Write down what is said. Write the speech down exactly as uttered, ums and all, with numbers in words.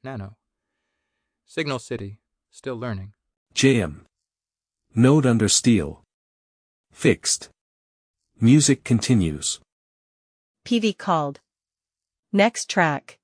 Nano. Signal City, still learning. J M. Node under steel. Fixed. Music continues. P V called. Next track.